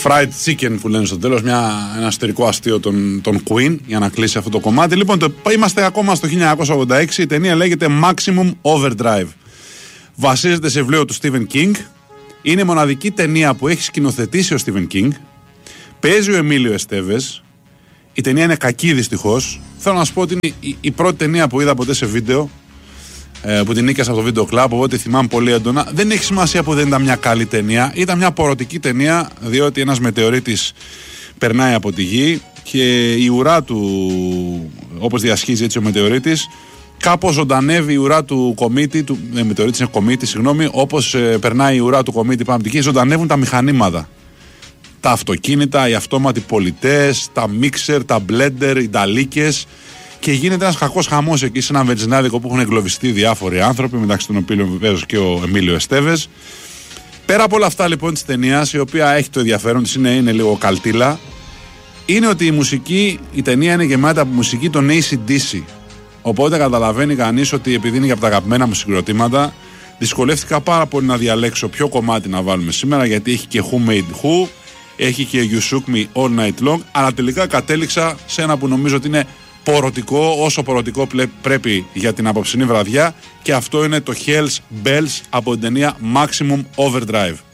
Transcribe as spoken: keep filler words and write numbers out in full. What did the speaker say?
fried chicken που λένε στο τέλος, μια, ένα εσωτερικό αστείο των, των Queen για να κλείσει αυτό το κομμάτι. Λοιπόν, το, είμαστε ακόμα στο χίλια εννιακόσια ογδόντα έξι, η ταινία λέγεται Maximum Overdrive. Βασίζεται σε βιβλίο του Stephen King. Είναι η μοναδική ταινία που έχει σκηνοθετήσει ο Stephen King. Παίζει ο Εμίλιο Εστέβες. Η ταινία είναι κακή δυστυχώς. Θέλω να σου πω ότι είναι η, η πρώτη ταινία που είδα ποτέ σε βίντεο, ε, που την νίκησα από το βίντεο κλαμπ, οπότε θυμάμαι πολύ έντονα. Δεν έχει σημασία που δεν ήταν μια καλή ταινία. Ήταν μια πορωτική ταινία, διότι ένας μετεωρίτης περνάει από τη γη και η ουρά του, όπως διασχίζει έτσι ο μετεωρίτης, κάπως ζωντανεύει η ουρά του κομίτη, του ε, μετεωρίτης είναι κομίτη, συγγνώμη, όπως ε, περνάει η ουρά του κομίτη πάνω από τη γη, ζωντανεύουν τα μηχανήματα. Τα αυτοκίνητα, οι αυτόματοι πολιτές, τα μίξερ, τα μπλέντερ, οι νταλίκες, και γίνεται ένας κακός χαμός εκεί σε ένα βενζινάδικο που έχουν εγκλωβιστεί διάφοροι άνθρωποι, μεταξύ των οποίων βεβαίως και ο Εμίλιο Εστέβες. Πέρα από όλα αυτά λοιπόν της ταινίας, η οποία έχει το ενδιαφέρον της, είναι, είναι λίγο καλτήλα, είναι ότι η μουσική, η ταινία είναι γεμάτη από μουσική των έι σι ντι σι. Οπότε καταλαβαίνει κανείς ότι επειδή είναι και από τα αγαπημένα μου συγκροτήματα, δυσκολεύτηκα πάρα πολύ να διαλέξω ποιο κομμάτι να βάλουμε σήμερα, γιατί έχει και Who Made Who, έχει και You Shook Me All Night Long, αλλά τελικά κατέληξα σε ένα που νομίζω ότι είναι πορωτικό, όσο πορωτικό πρέπει για την απόψινή βραδιά, και αυτό είναι το Hell's Bells από την ταινία Maximum Overdrive.